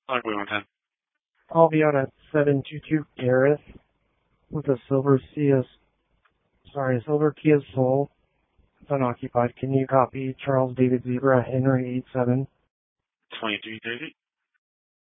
110. I'll be out at 722 Gareth with a silver Kia Soul. It's unoccupied. Can you copy Charles David Zebra Henry 87? 2330.